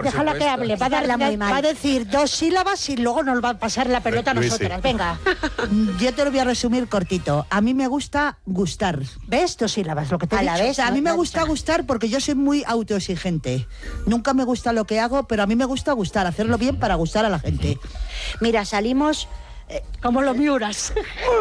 déjala que hable. Va a decir 2 sílabas y luego nos va a pasar la pelota a nosotras. Venga. Yo te lo voy a resumir cortito. A mí me gusta gustar. ¿Ves? 2 sílabas, lo que te he dicho. O sea, a mí me gusta gustar porque yo soy muy autoexigente. Nunca me gusta lo que hago, pero a mí me gusta gustar, hacerlo bien para gustar a la gente. Mira, salimos... como los miuras.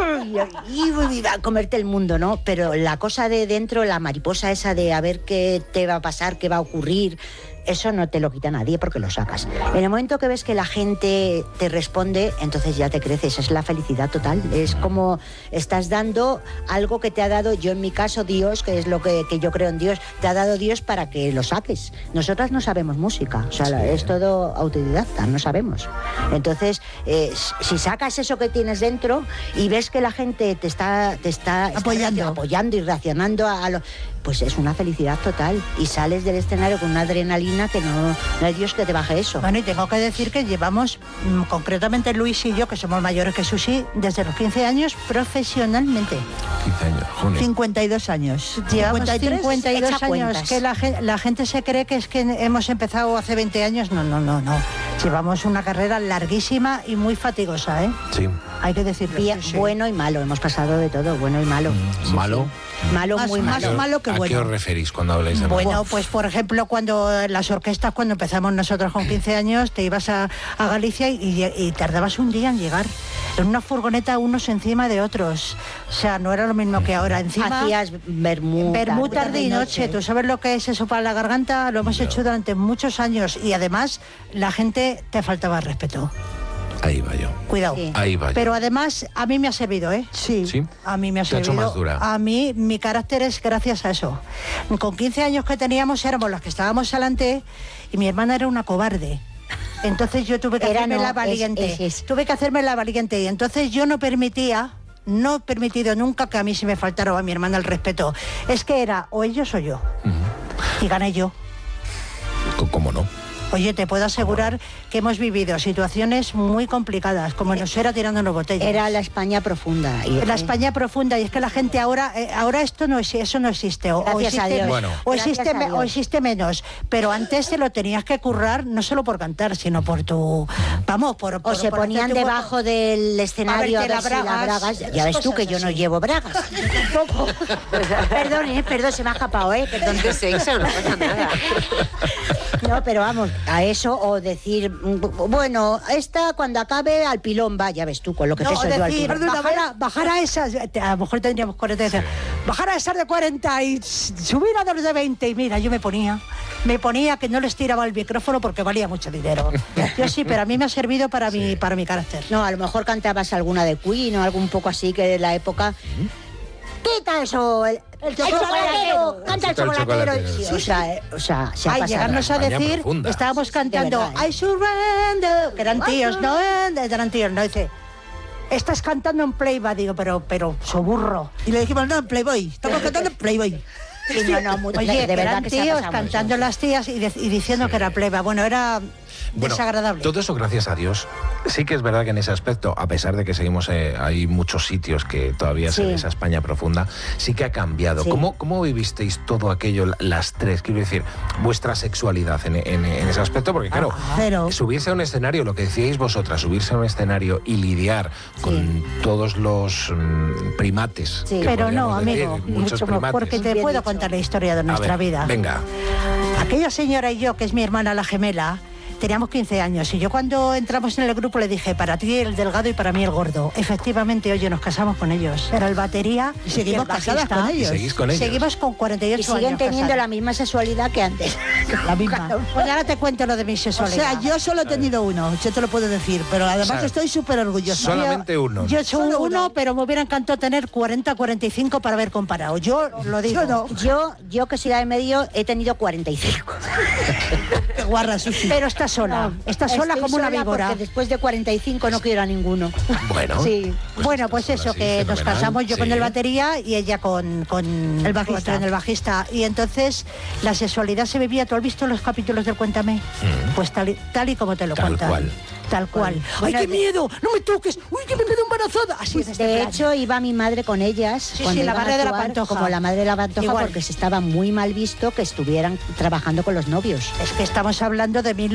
Y a comerte el mundo, ¿no? Pero la cosa de dentro, la mariposa esa de a ver qué te va a pasar, qué va a ocurrir, eso no te lo quita nadie porque lo sacas. En el momento que ves que la gente te responde, entonces ya te creces, es la felicidad total. Es como estás dando algo que te ha dado, yo en mi caso Dios, que es lo que yo creo en Dios, te ha dado Dios para que lo saques. Nosotras no sabemos música, o sea, es todo autodidacta, no sabemos. Entonces, si sacas eso que tienes dentro y ves que la gente te está apoyando y reaccionando a lo... Pues es una felicidad total y sales del escenario con una adrenalina que no hay Dios que te baje eso. Bueno, y tengo que decir que llevamos, concretamente Luis y yo, que somos mayores que Susi, desde los 15 años profesionalmente. 15 años, junio. 52 años. Llevamos 53, 52 años. Que la gente se cree que es que hemos empezado hace 20 años. No. Llevamos una carrera larguísima y muy fatigosa, ¿eh? Sí. Hay que decirlo. Bien, sí. Bueno y malo, hemos pasado de todo, bueno y malo. ¿Malo? Sí. Malo, muy malo. Más malo que bueno. ¿A qué os referís cuando habláis de malo? Bueno, pues por ejemplo, cuando las orquestas, cuando empezamos nosotros con 15 años, te ibas a Galicia y tardabas un día en llegar. En una furgoneta unos encima de otros. O sea, no era lo mismo que ahora. Encima hacías vermú tarde y noche. ¿Tú sabes lo que es eso para la garganta? Lo hemos hecho durante muchos años y además la gente te faltaba respeto. Ahí va yo. Cuidado. Sí. Ahí va yo. Pero además, a mí me ha servido, ¿eh? ¿Sí? A mí me ha ¿Te ha servido. hecho más dura? A mí, mi carácter es gracias a eso. Con 15 años que teníamos, éramos las que estábamos adelante y mi hermana era una cobarde. Entonces yo tuve que hacerme la valiente. Tuve que hacerme la valiente y entonces yo no he permitido nunca que a mí se me faltara o a mi hermana el respeto. Es que era o ellos o yo. Y gané yo. ¿Cómo no? Oye, te puedo asegurar que hemos vivido situaciones muy complicadas, como nos era tirándonos botellas. Era la España profunda. La España profunda, y es que la gente ahora eso no existe. O existe menos. Pero antes te lo tenías que currar, no solo por cantar, sino por tu... Vamos, o se ponían debajo del escenario a ver si la bragas. Ya ves tú que yo no llevo bragas. Tampoco. Perdón, se me ha escapado, Perdón. De sexo, no pasa nada. No, pero vamos, a eso, o decir, bueno, esta cuando acabe al pilón va, ya ves tú, con lo que peso yo al pilón. Bajar a esas, a lo mejor tendríamos 40 y decir, bajar a esas de 40 y subir a los de 20, y mira, yo me ponía que no les tiraba el micrófono porque valía mucho dinero. Yo sí, pero a mí me ha servido para mi carácter. No, a lo mejor cantabas alguna de Queen o algo un poco así que de la época... ¡Quita eso! El chocolatero, canta el chocolatero. O sea, se ha pasado. Llegarnos a decir, profunda. Estábamos cantando I surrender, que eran tíos, ¿no? Dice, estás cantando en Playboy, digo, pero soburro. Y le dijimos, no, en Playboy, estamos cantando en Playboy. Sí, oye, de verdad eran que tíos cantando las tías y diciendo que era Playboy. Bueno, era... desagradable. Todo eso, gracias a Dios, sí que es verdad que en ese aspecto, a pesar de que seguimos, hay muchos sitios que todavía se ve esa España profunda, sí que ha cambiado. Sí. ¿Cómo vivisteis todo aquello, las tres? Quiero decir, vuestra sexualidad en ese aspecto, porque claro, subirse a un escenario, lo que decíais vosotras, subirse a un escenario y lidiar con todos los primates. Sí. Pero no, decir, amigo, mucho primates. Porque te puedo contar la historia de nuestra vida. Venga. Aquella señora y yo, que es mi hermana la gemela, teníamos 15 años y yo cuando entramos en el grupo le dije, para ti el delgado y para mí el gordo. Efectivamente, oye, nos casamos con ellos. Era el batería y seguimos casadas con ellos. ¿Seguís con ellos? Seguimos con 48 años. Y siguen teniendo la misma sexualidad que antes. La misma. Pues ahora te cuento lo de mi sexualidad. O sea, yo solo he tenido uno, yo te lo puedo decir, pero además estoy súper orgullosa. Solamente uno. Yo soy uno, pero me hubiera encantado tener 40, 45 para haber comparado. Yo lo digo. Yo que soy la de medio, he tenido 45. Qué guarra, Susi. Pero está sola. Está sola como una víbora. Porque después de 45 no quiero a ninguno. Bueno. Sí. Bueno, pues eso, que nos casamos yo con el batería y ella con el bajista. Y entonces la sexualidad se vivía. ¿Tú has visto los capítulos del Cuéntame? Pues tal y como te lo cuentan. Tal cual. ¡Ay, qué miedo! ¡No me toques! ¡Uy, que me quedo embarazada! Así de hecho, iba mi madre con ellas. Sí, la madre de la Pantoja. Como la madre de la Pantoja, igual. Porque se estaba muy mal visto que estuvieran trabajando con los novios. Es que estamos hablando de